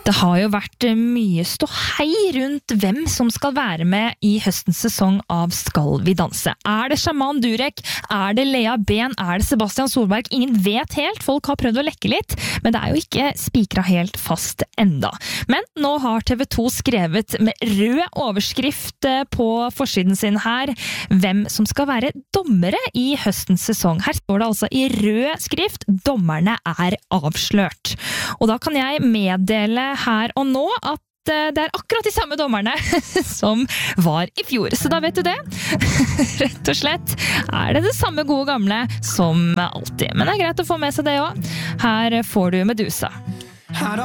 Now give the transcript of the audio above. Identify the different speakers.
Speaker 1: Det har jo vært mye ståhei rundt hvem som skal være med i høstens sesong av Skal vi danse. Er det Shaman Durek? Er det Lea Ben? Er det Sebastian Solberg? Ingen vet helt, folk har prøvd å lekke litt, men det er jo ikke spikret helt fast enda. Men nå har TV 2 skrevet med rød overskrift på forsiden sin her, hvem som skal være dommere i høstens sesong. Her står det altså i rød skrift, dommerne er avslørt. Og da kan jeg meddele her og nå at det er akkurat de samme dommerne som var i fjor. Så da vet du det. Rett og slett er det samme gode gamle som alltid. Men det er greit å få med seg det også. Her får du Medusa.